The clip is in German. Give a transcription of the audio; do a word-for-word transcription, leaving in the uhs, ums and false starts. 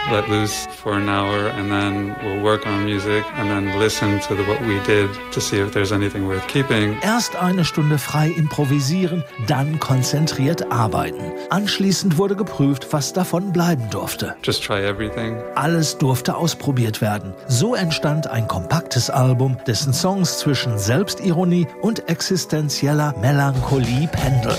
let loose for an hour and then we'll work on music and then listen to the, what we did to see if there's anything worth keeping. Erst eine Stunde frei improvisieren, dann konzentriert arbeiten. Anschließend wurde geprüft, was davon bleiben durfte. Just try everything. Alles durfte ausprobiert werden. So entstand ein kompaktes Album, dessen Songs zwischen Selbstironie und existenzieller Melancholie pendeln.